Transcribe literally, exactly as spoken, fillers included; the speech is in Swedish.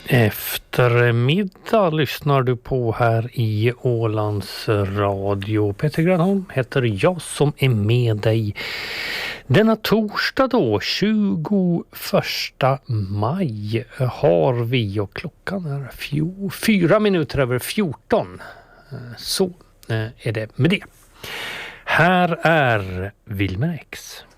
Eftermiddag lyssnar du på här i Ålands Radio. Peter Granholm heter jag som är med dig denna torsdag då, tjugoförsta maj har vi, och klockan är fjol, fyra minuter över fjorton. Så är det med det. Här är Wilmer X.